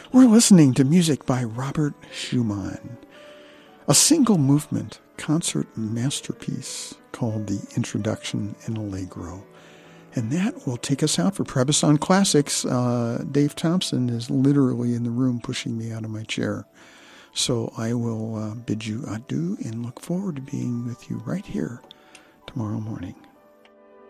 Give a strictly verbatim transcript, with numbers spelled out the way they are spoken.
We're listening to music by Robert Schumann, a single movement concert masterpiece called the Introduction in Allegro. And that will take us out for Trebison Classics. Uh, Dave Thompson is literally in the room pushing me out of my chair. So I will uh, bid you adieu and look forward to being with you right here tomorrow morning.